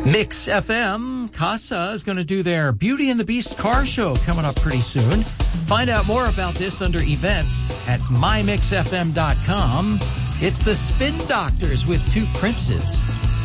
Mix FM, Casa is going to do their Beauty and the Beast car show coming up pretty soon. Find out more about this under events at mymixfm.com. It's the Spin Doctors with Two Princes.